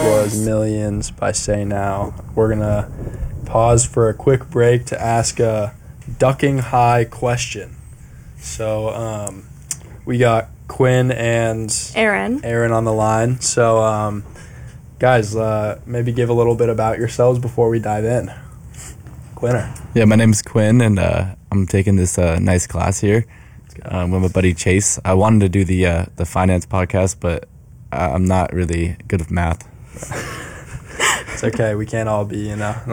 was Millions by Say Now. We're going to pause for a quick break to ask a ducking high question. So we got Quinn and Aaron on the line. So guys, maybe give a little bit about yourselves before we dive in. Quinner. Yeah, my name is Quinn, and I'm taking this nice class here with my buddy Chase. I wanted to do the finance podcast, but I'm not really good with math. It's okay. We can't all be,